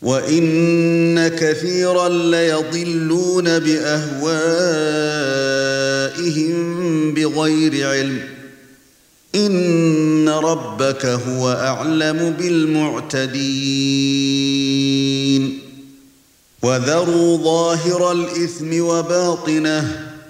وَإِنَّ كَثِيرًا لَيَضِلُّونَ بِأَهْوَائِهِم بِغَيْرِ عِلْمٍ إِنَّ رَبَّكَ هُوَ أَعْلَمُ بِالْمُعْتَدِينَ وَذَرُوا ظَاهِرَ الْإِثْمِ وَبَاطِنَهُ